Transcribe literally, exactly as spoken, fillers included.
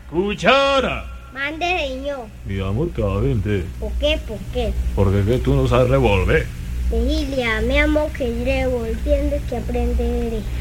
Cuchara. Mande, señor. Mi amor, ¿qué va a vender? ¿Por qué? ¿Por qué? Porque es que tú no sabes revolver. Vigilia, mi amor, que revolviendo que aprenderé.